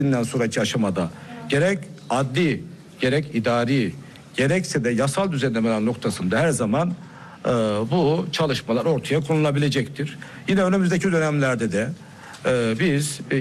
sonraki aşamada gerek adli, gerek idari, gerekse de yasal düzenlemeler noktasında her zaman bu çalışmalar ortaya konulabilecektir. Yine önümüzdeki dönemlerde de biz